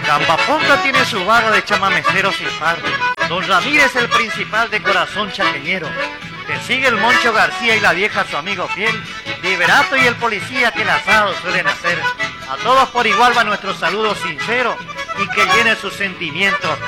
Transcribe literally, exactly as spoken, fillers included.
Gambaponga tiene su barra de chamameceros sin par. Don Ramírez el principal de corazón chaqueñero. Te sigue el Moncho García y la vieja su amigo fiel, Liberato y el policía que el asado suelen hacer. A todos por igual va nuestro saludo sincero y que llene sus sentimientos